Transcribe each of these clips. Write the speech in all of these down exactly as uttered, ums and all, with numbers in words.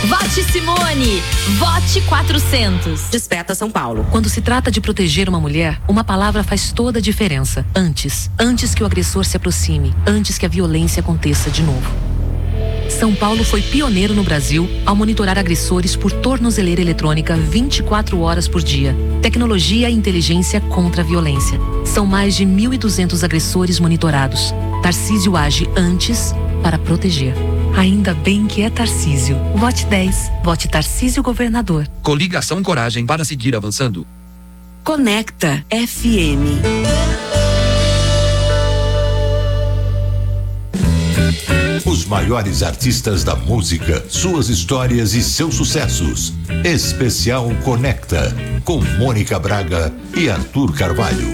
Vote Simone. Vote quatrocentos. Desperta São Paulo. Quando se trata de proteger uma mulher, uma palavra faz toda a diferença. Antes. Antes que o agressor se aproxime. Antes que a violência aconteça de novo. São Paulo foi pioneiro no Brasil ao monitorar agressores por tornozeleira eletrônica vinte e quatro horas por dia. Tecnologia e inteligência contra a violência. São mais de mil e duzentos agressores monitorados. Tarcísio age antes para proteger. Ainda bem que é Tarcísio. Vote dez. Vote Tarcísio Governador. Coligação Coragem para seguir avançando. Conecta F M. Os maiores artistas da música, suas histórias e seus sucessos. Especial Conecta, com Mônica Braga e Arthur Carvalho.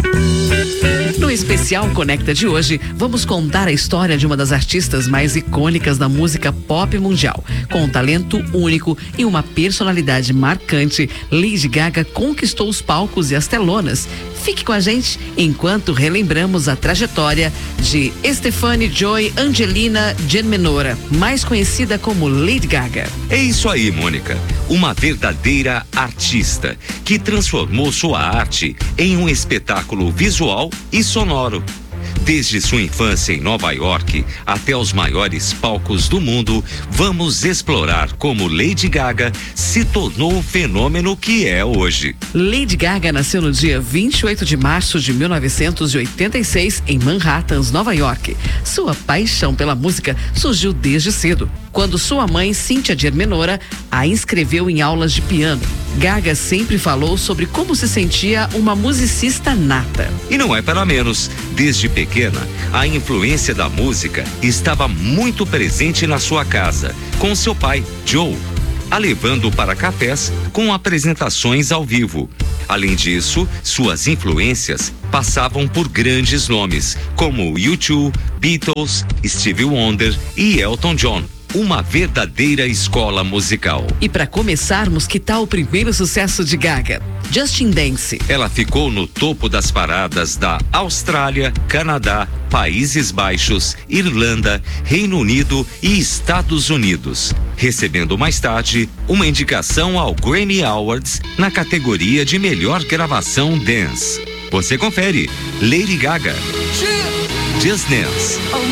No Especial Conecta de hoje, vamos contar a história de uma das artistas mais icônicas da música pop mundial. Com um talento único e uma personalidade marcante, Lady Gaga conquistou os palcos e as telonas. Fique com a gente enquanto relembramos a trajetória de Stefani Joy Angelina Germanora, mais conhecida como Lady Gaga. É isso aí, Mônica. Uma verdadeira artista que transformou sua arte em um espetáculo visual e sonoro. Desde sua infância em Nova York até os maiores palcos do mundo, vamos explorar como Lady Gaga se tornou o fenômeno que é hoje. Lady Gaga nasceu no dia vinte e oito de março de mil novecentos e oitenta e seis em Manhattan, Nova York. Sua paixão pela música surgiu desde cedo, quando sua mãe, Cynthia Germanora, a inscreveu em aulas de piano. Gaga sempre falou sobre como se sentia uma musicista nata. E não é para menos. Desde pequena, a influência da música estava muito presente na sua casa, com seu pai, Joe, a levando para cafés com apresentações ao vivo. Além disso, suas influências passavam por grandes nomes, como U dois, Beatles, Stevie Wonder e Elton John. Uma verdadeira escola musical. E para começarmos, que tal o primeiro sucesso de Gaga? Justin Dance. Ela ficou no topo das paradas da Austrália, Canadá, Países Baixos, Irlanda, Reino Unido e Estados Unidos, recebendo mais tarde uma indicação ao Grammy Awards na categoria de melhor gravação dance. Você confere Lady Gaga, Just Dance.